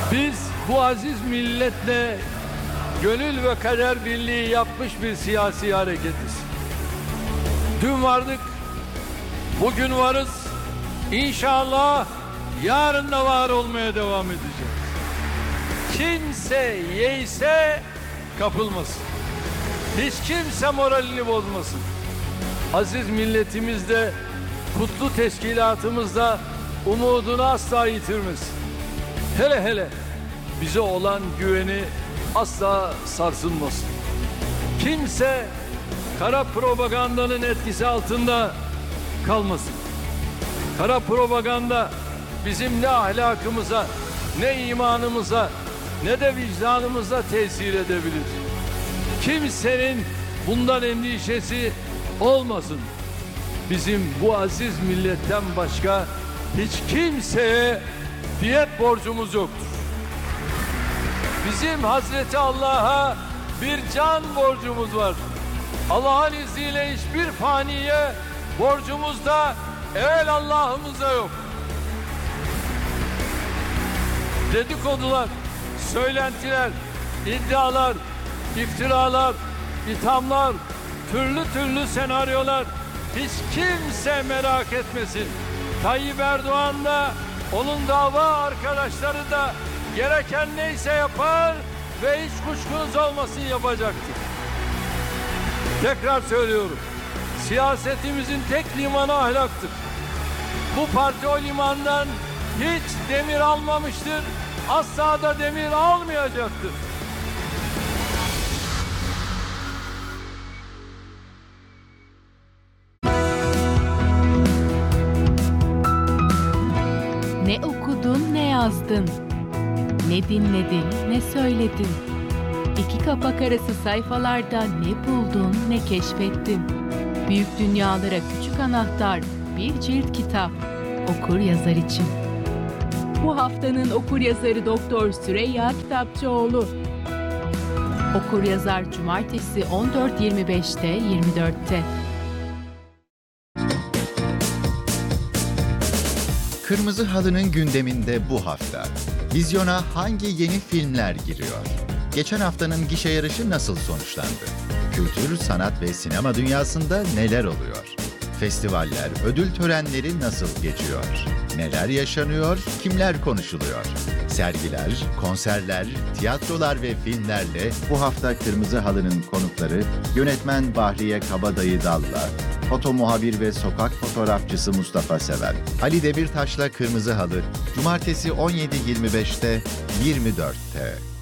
Biz bu aziz milletle gönül ve kader birliği yapmış bir siyasi hareketiz. Dün vardık, bugün varız. İnşallah yarın da var olmaya devam edeceğiz. Kimse yeyse kapılmasın. Hiç kimse moralini bozmasın. Aziz milletimiz de, kutlu teşkilatımız da umudunu asla yitirmesin. Hele hele bize olan güveni asla sarsılmasın. Kimse kara propagandanın etkisi altında kalmasın. Kara propaganda bizim ne ahlakımıza, ne imanımıza, ne de vicdanımıza tesir edebilir. Kimsenin bundan endişesi olmasın. Bizim bu aziz milletten başka hiç kimseye diyet borcumuz yoktur. Bizim Hazreti Allah'a bir can borcumuz var. Allah'ın izniyle hiçbir faniye borcumuz da evvel Allah'ımıza yok. Dedikodular, söylentiler, iddialar, iftiralar, ithamlar, türlü türlü senaryolar hiç kimse merak etmesin. Tayyip Erdoğan da onun dava arkadaşları da gereken neyse yapar ve hiç kuşkunuz olmasın yapacaktır. Tekrar söylüyorum. Siyasetimizin tek limanı ahlaktır. Bu parti o limandan hiç demir almamıştır. Asla da demir almayacaktır. Ne okudun, ne yazdın, ne dinledin, ne söyledin. İki kapak arası sayfalarda ne buldun, ne keşfettin. Büyük dünyalara küçük anahtar, bir cilt kitap. Okur yazar için. Bu haftanın okur yazarı Doktor Süreyya Kitapçıoğlu. Okur yazar Cumartesi 14.25'te 24'te. Kırmızı Halı'nın gündeminde bu hafta. Vizyona hangi yeni filmler giriyor? Geçen haftanın gişe yarışı nasıl sonuçlandı? Kültür, sanat ve sinema dünyasında neler oluyor? Festivaller, ödül törenleri nasıl geçiyor? Neler yaşanıyor, kimler konuşuluyor? Sergiler, konserler, tiyatrolar ve filmlerle bu hafta Kırmızı Halı'nın konukları yönetmen Bahriye Kabadayı Dalla, foto muhabir ve sokak fotoğrafçısı Mustafa Sever. Ali Demirtaş'la Kırmızı Halı, Cumartesi 17.25'te 24'te.